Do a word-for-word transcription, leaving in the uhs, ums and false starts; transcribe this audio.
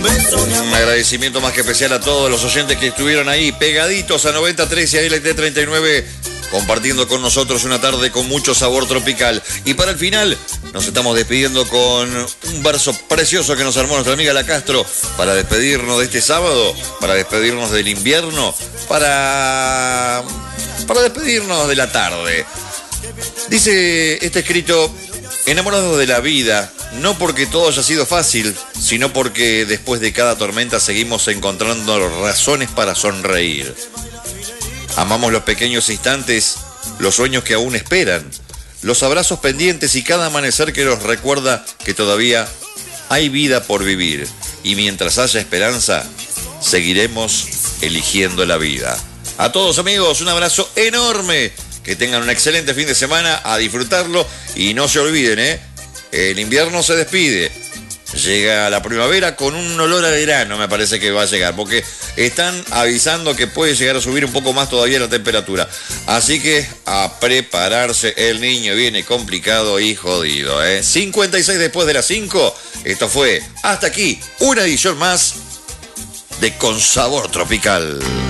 Un agradecimiento más que especial a todos los oyentes que estuvieron ahí pegaditos a noventa tres y a L T treinta y nueve, compartiendo con nosotros una tarde con mucho sabor tropical. Y para el final nos estamos despidiendo con un verso precioso que nos armó nuestra amiga La Castro para despedirnos de este sábado, para despedirnos del invierno, para, para despedirnos de la tarde. Dice este escrito: enamorados de la vida, no porque todo haya sido fácil, sino porque después de cada tormenta seguimos encontrando razones para sonreír. Amamos los pequeños instantes, los sueños que aún esperan, los abrazos pendientes y cada amanecer que nos recuerda que todavía hay vida por vivir. Y mientras haya esperanza, seguiremos eligiendo la vida. A todos, amigos, un abrazo enorme. Que tengan un excelente fin de semana, a disfrutarlo. Y no se olviden, ¿eh? El invierno se despide. Llega la primavera con un olor a verano, me parece que va a llegar, porque están avisando que puede llegar a subir un poco más todavía la temperatura. Así que a prepararse, el niño viene complicado y jodido, ¿eh? cincuenta y seis después de las cinco. Esto fue, hasta aquí, una edición más de Con Sabor Tropical.